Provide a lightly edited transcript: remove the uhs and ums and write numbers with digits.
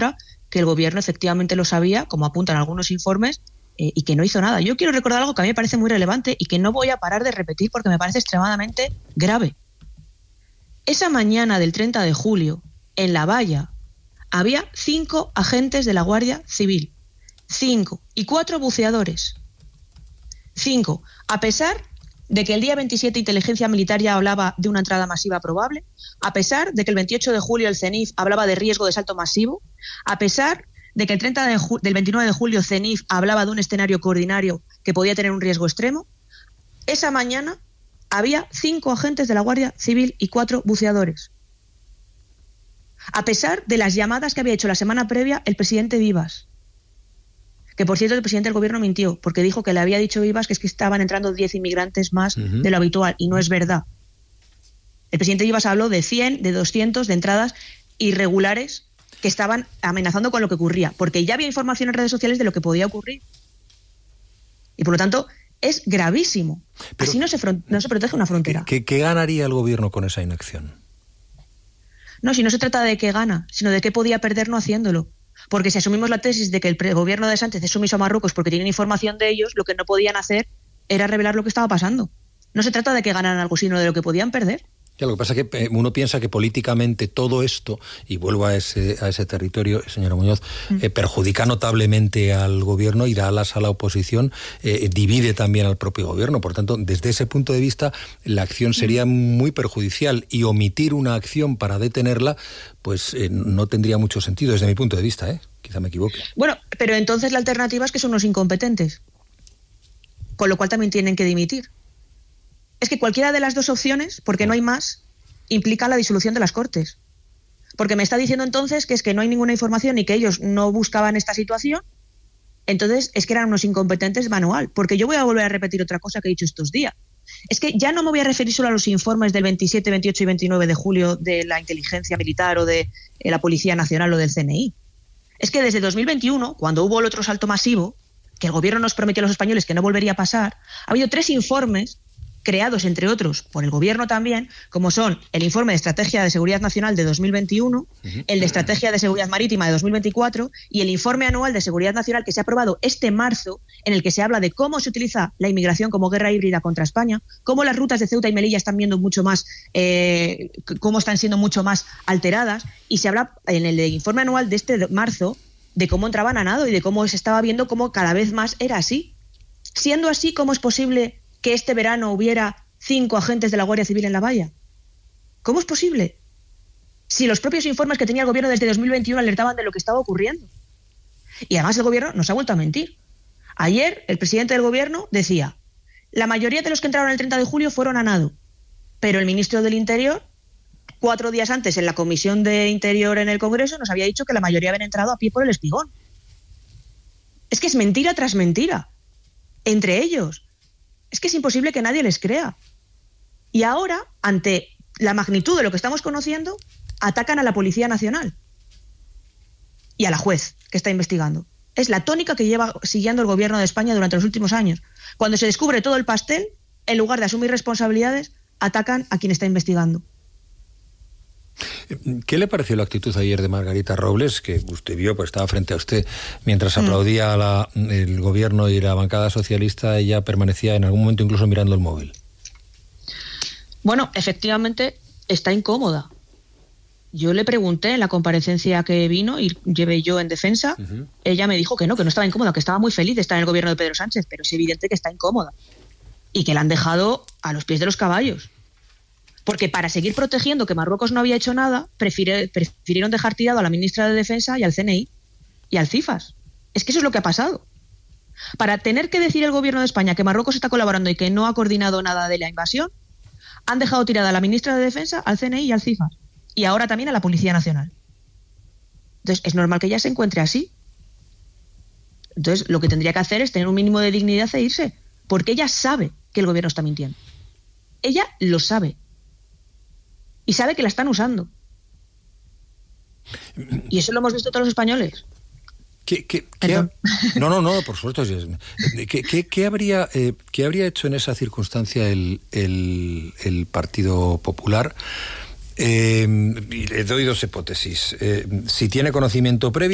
demuestra que el gobierno efectivamente lo sabía, como apuntan algunos informes, y que no hizo nada. Yo quiero recordar algo que a mí me parece muy relevante y que no voy a parar de repetir porque me parece extremadamente grave. Esa mañana del 30 de julio, en La Valla, había 5 agentes de la Guardia Civil. 5 y 4 buceadores. 5. A pesar de que el día 27 Inteligencia Militar ya hablaba de una entrada masiva probable, a pesar de que el 28 de julio el CENIF hablaba de riesgo de salto masivo, a pesar de que el 30 del 29 de julio CENIF hablaba de un escenario coordinario que podía tener un riesgo extremo, esa mañana había 5 agentes de la Guardia Civil y 4 buceadores. A pesar de las llamadas que había hecho la semana previa el presidente Vivas, que por cierto el presidente del gobierno mintió, porque dijo que le había dicho Vivas que es que estaban entrando 10 inmigrantes más de lo habitual, y no es verdad. El presidente Vivas habló de 100, de 200 de entradas irregulares que estaban amenazando con lo que ocurría, porque ya había información en redes sociales de lo que podía ocurrir. Y por lo tanto, es gravísimo. Pero así no se protege una frontera. ¿Qué ganaría el gobierno con esa inacción? No, si no se trata de qué gana, sino de qué podía perder no haciéndolo. Porque si asumimos la tesis de que el gobierno de Sánchez es sumiso a Marruecos porque tienen información de ellos, lo que no podían hacer era revelar lo que estaba pasando. No se trata de que ganaran algo, sino de lo que podían perder. Ya, lo que pasa es que uno piensa que políticamente todo esto, y vuelvo a ese territorio, señora Muñoz, perjudica notablemente al gobierno y da alas a la oposición, divide también al propio gobierno. Por tanto, desde ese punto de vista, la acción sería muy perjudicial, y omitir una acción para detenerla, pues no tendría mucho sentido desde mi punto de vista, quizá me equivoque. Bueno, pero entonces la alternativa es que son unos incompetentes, con lo cual también tienen que dimitir. Es que cualquiera de las dos opciones, porque no hay más, implica la disolución de las Cortes. Porque me está diciendo entonces que es que no hay ninguna información y que ellos no buscaban esta situación, entonces es que eran unos incompetentes manual. Porque yo voy a volver a repetir otra cosa que he dicho estos días. Es que ya no me voy a referir solo a los informes del 27, 28 y 29 de julio de la inteligencia militar o de la Policía Nacional o del CNI. Es que desde 2021, cuando hubo el otro salto masivo, que el gobierno nos prometió a los españoles que no volvería a pasar, ha habido 3 informes creados, entre otros, por el gobierno también, como son el informe de Estrategia de Seguridad Nacional de 2021, el de Estrategia de Seguridad Marítima de 2024 y el informe anual de Seguridad Nacional que se ha aprobado este marzo, en el que se habla de cómo se utiliza la inmigración como guerra híbrida contra España, cómo las rutas de Ceuta y Melilla están viendo mucho más, cómo están siendo mucho más alteradas, y se habla en el informe anual de este marzo de cómo entraban a nado y de cómo se estaba viendo cómo cada vez más era así. Siendo así, ¿cómo es posible que este verano hubiera 5 agentes de la Guardia Civil en La Valla? ¿Cómo es posible? Si los propios informes que tenía el gobierno desde 2021 alertaban de lo que estaba ocurriendo. Y además el gobierno nos ha vuelto a mentir. Ayer el presidente del gobierno decía: la mayoría de los que entraron el 30 de julio fueron a nado, pero el ministro del Interior, 4 días antes en la Comisión de Interior en el Congreso, nos había dicho que la mayoría habían entrado a pie por el Espigón. Es que es mentira tras mentira. Entre ellos. Es que es imposible que nadie les crea. Y ahora, ante la magnitud de lo que estamos conociendo, atacan a la Policía Nacional y a la juez que está investigando. Es la tónica que lleva siguiendo el gobierno de España durante los últimos años. Cuando se descubre todo el pastel, en lugar de asumir responsabilidades, atacan a quien está investigando. ¿Qué le pareció la actitud ayer de Margarita Robles, que usted vio, pues estaba frente a usted mientras aplaudía el gobierno y la bancada socialista? Ella permanecía en algún momento incluso mirando el móvil. Bueno, efectivamente está incómoda. Yo le pregunté en la comparecencia que vino y llevé yo en defensa, ella me dijo que no estaba incómoda, que estaba muy feliz de estar en el gobierno de Pedro Sánchez, pero es evidente que está incómoda y que la han dejado a los pies de los caballos. Porque para seguir protegiendo que Marruecos no había hecho nada, prefirieron dejar tirado a la ministra de Defensa y al CNI y al CIFAS. Es que eso es lo que ha pasado. Para tener que decir el gobierno de España que Marruecos está colaborando y que no ha coordinado nada de la invasión, han dejado tirada a la ministra de Defensa, al CNI y al CIFAS. Y ahora también a la Policía Nacional. Entonces, es normal que ella se encuentre así. Entonces, lo que tendría que hacer es tener un mínimo de dignidad e irse. Porque ella sabe que el gobierno está mintiendo. Ella lo sabe. Y sabe que la están usando. Y eso lo hemos visto todos los españoles. No, por supuesto. ¿Qué habría hecho en esa circunstancia el Partido Popular? Y le doy 2 hipótesis. Si tiene conocimiento previo,